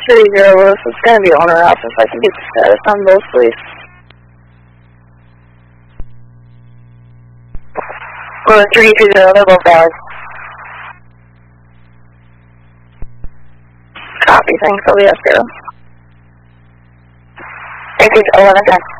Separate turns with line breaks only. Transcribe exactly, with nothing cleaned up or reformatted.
three zero Lewis, it's going to be owner office. I can get the status on those, please. Lewis three three zero, they're both valid. Copy, thanks, I'll be up here. Thank you, eleven ten.